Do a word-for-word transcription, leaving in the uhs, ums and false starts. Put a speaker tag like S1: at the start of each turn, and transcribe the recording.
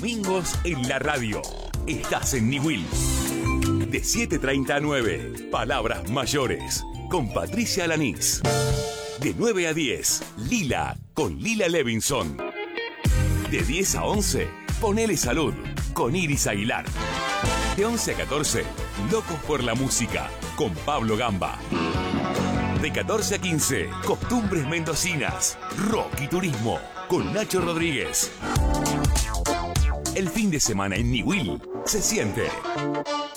S1: domingos en la radio. Estás en Niwil. De siete treinta a nueve, Palabras Mayores, con Patricia Alanís. De nueve a diez, Lila, con Lila Levinson. De diez a once, Ponele Salud, con Iris Aguilar. De once a catorce, Locos por la Música, con Pablo Gamba. De catorce a quince, Costumbres Mendocinas, Rock y Turismo, con Nacho Rodríguez. El fin de semana en Niwil se siente.